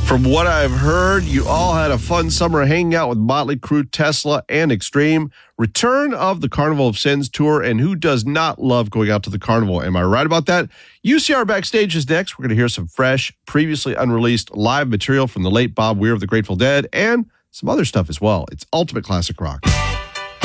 From what I've heard, you all had a fun summer hanging out with Motley Crue, Tesla, and Extreme. Return of the Carnival of Sins tour, and who does not love going out to the carnival? Am I right about that? UCR Backstage is next. We're going to hear some fresh, previously unreleased live material from the late Bob Weir of the Grateful Dead and some other stuff as well. It's Ultimate Classic Rock.